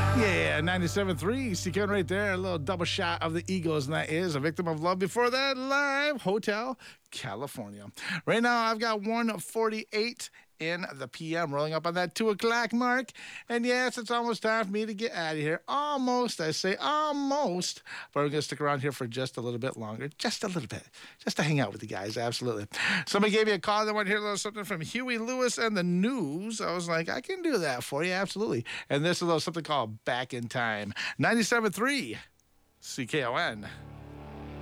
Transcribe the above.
Yeah, 97.3. CKN right there. A little double shot of the Eagles, and that is A Victim of Love. Before that, live Hotel California. Right now, I've got 1:48 in the PM, rolling up on that 2 o'clock mark. And yes, it's almost time for me to get out of here. Almost, I say almost. But we're going to stick around here for just a little bit longer. Just a little bit. Just to hang out with you guys, absolutely. Somebody gave me a call. They want to hear a little something from Huey Lewis and the News. I was like, I can do that for you, absolutely. And this is a little something called Back in Time. 97.3 CKON.